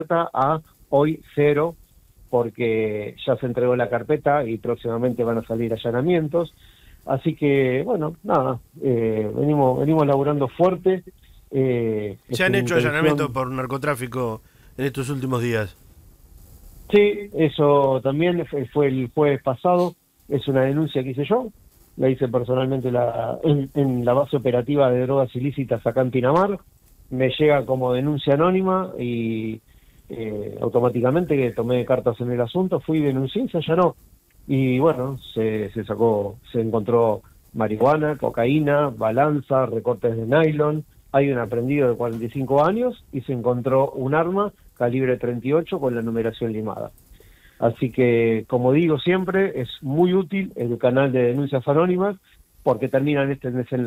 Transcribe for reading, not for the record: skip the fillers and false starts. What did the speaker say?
a hoy 0, porque ya se entregó la carpeta y próximamente van a salir allanamientos. Así que, bueno, nada, venimos laburando fuerte. Se Es han una hecho allanamientos intención. por narcotráfico en estos últimos días. Sí, eso también fue el jueves pasado. Es una denuncia que hice yo. La hice personalmente en la base operativa de drogas ilícitas acá en Pinamar. Me llega como denuncia anónima y automáticamente que tomé cartas en el asunto, fui, denuncié y se allanó. Y bueno, se encontró marihuana, cocaína, balanza, recortes de nylon. Hay un aprendido de 45 años y se encontró un arma calibre 38 con la numeración limada. Así que, como digo siempre, es muy útil el canal de denuncias anónimas porque terminan este desenlace.